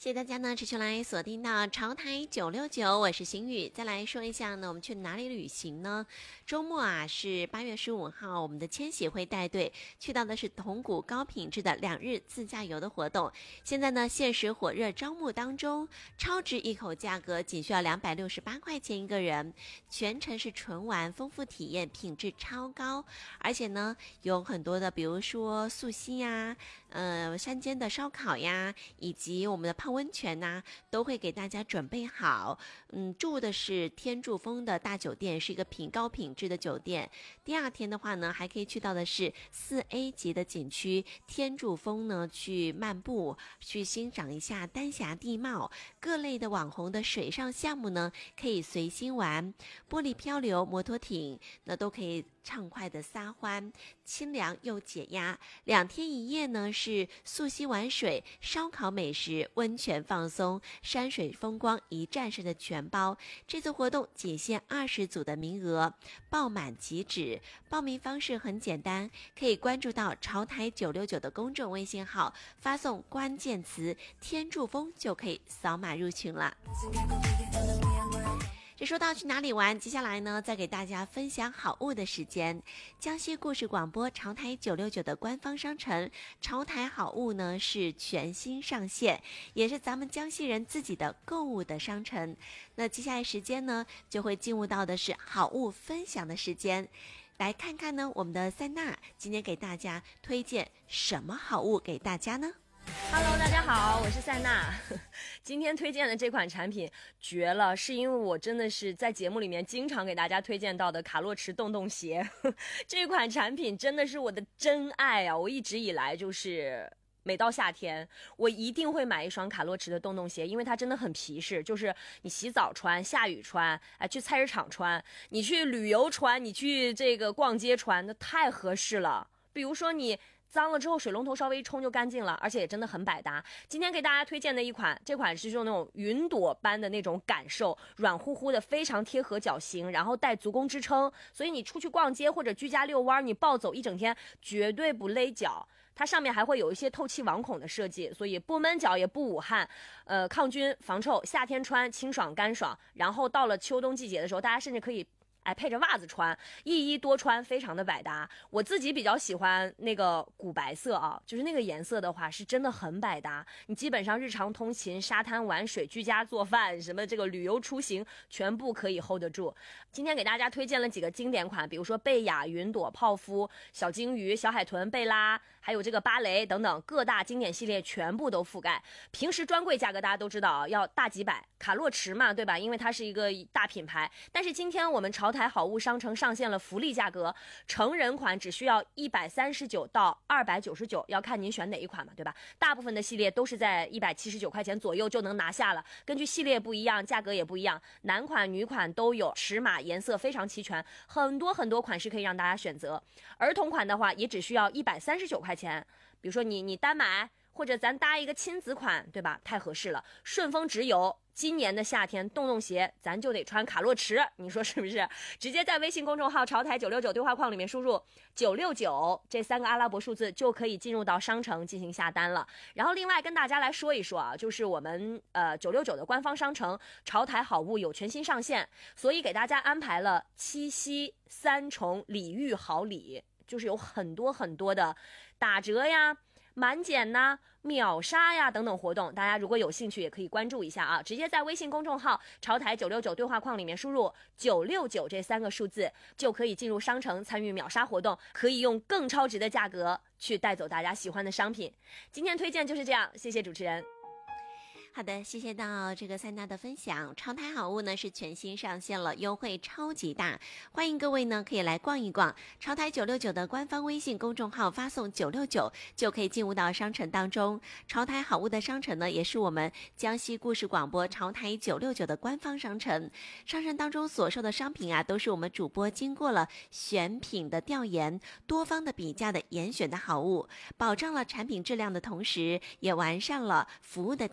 谢谢大家呢持续来锁定到潮台969，我是邢宇。再来说一下呢，我们去哪里旅行呢？周末啊是8月15号，我们的千禧会带队去到的是铜鼓高品质的2日自驾游的活动。现在呢限时火热招募当中，超值一口价格仅需要268块钱一个人，全程是纯玩，丰富体验，品质超高，而且呢有很多的，比如说素溪呀、山间的烧烤呀，以及我们的泡温泉呐，都会给大家准备好。住的是天柱峰的大酒店，是一个高品质的酒店。第二天的话呢，还可以去到的是4A 级的景区天柱峰呢，去漫步，去欣赏一下丹霞地貌，各类的网红的水上项目呢，可以随心玩，玻璃漂流、摩托艇，那都可以畅快的撒欢，清凉又解压。2天1夜呢是溯溪玩水、烧烤美食、温泉放松、山水风光一站式的全包。这次活动仅限20组的名额，报满即止。报名方式很简单，可以关注到潮台969的公众微信号，发送关键词天柱峰就可以扫码入群了。这说到去哪里玩，接下来呢，再给大家分享好物的时间。江西故事广播潮台969的官方商城潮台好物呢是全新上线，也是咱们江西人自己的购物的商城。那接下来时间呢，就会进入到的是好物分享的时间。来看看呢，我们的塞娜今天给大家推荐什么好物给大家呢 ？Hello， 大家好，我是塞娜。今天推荐的这款产品绝了，是因为我真的是在节目里面经常给大家推荐到的卡洛驰洞洞鞋。这款产品真的是我的真爱啊！我一直以来就是每到夏天，我一定会买一双卡洛驰的洞洞鞋，因为它真的很皮实，就是你洗澡穿、下雨穿、去菜市场穿、你去旅游穿、你去这个逛街穿，那太合适了。比如说你脏了之后水龙头稍微一冲就干净了，而且也真的很百搭。今天给大家推荐的一款，这款是用那种云朵般的那种感受，软乎乎的，非常贴合脚型，然后带足弓支撑，所以你出去逛街或者居家遛弯，你暴走一整天绝对不勒脚。它上面还会有一些透气网孔的设计，所以不闷脚也不捂汗，抗菌防臭，夏天穿清爽干爽，然后到了秋冬季节的时候，大家甚至可以配着袜子穿，一衣多穿，非常的百搭。我自己比较喜欢那个古白色啊，就是那个颜色的话是真的很百搭，你基本上日常通勤、沙滩玩水、居家做饭，什么这个旅游出行全部可以 hold 得住。今天给大家推荐了几个经典款，比如说贝雅、云朵、泡芙、小金鱼、小海豚、贝拉，还有这个芭蕾等等各大经典系列全部都覆盖。平时专柜价格大家都知道啊，要大几百，卡洛驰嘛，对吧？因为它是一个大品牌。但是今天我们潮台好物商城上线了福利价格，成人款只需要139到299，要看您选哪一款嘛，对吧？大部分的系列都是在179块钱左右就能拿下了，根据系列不一样，价格也不一样，男款女款都有，尺码颜色非常齐全，很多款式可以让大家选择。儿童款的话也只需要139块钱，比如说你单买，或者咱搭一个亲子款，对吧？太合适了。顺丰直邮，今年的夏天洞洞鞋咱就得穿卡洛驰，你说是不是？直接在微信公众号潮台969对话框里面输入969这3个阿拉伯数字，就可以进入到商城进行下单了。然后另外跟大家来说一说啊，就是我们969的官方商城潮台好物有全新上线，所以给大家安排了七夕3重礼遇好礼，就是有很多的打折呀、满减呐、秒杀呀等等活动，大家如果有兴趣也可以关注一下啊！直接在微信公众号潮台969对话框里面输入969这3个数字，就可以进入商城参与秒杀活动，可以用更超值的价格去带走大家喜欢的商品。今天推荐就是这样，谢谢主持人。 好的，谢谢到这个塞娜的分享。潮台好物呢是全新上线了，优惠超级大，欢迎各位呢可以来逛一逛。潮台969的官方微信公众号发送969就可以进入到商城当中。潮台好物的商城呢也是我们江西故事广播潮台969的官方商城。商城当中所售的商品啊，都是我们主播经过了选品的调研、多方的比价的严选的好物，保障了产品质量的同时，也完善了服务的